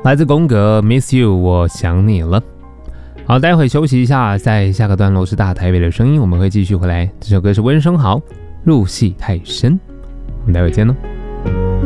来自宫格 Miss You 我想你了。好，待会休息一下，在下个段落是大台北的声音，我们会继续回来。这首歌是温升豪入戏太深，我们待会见喽。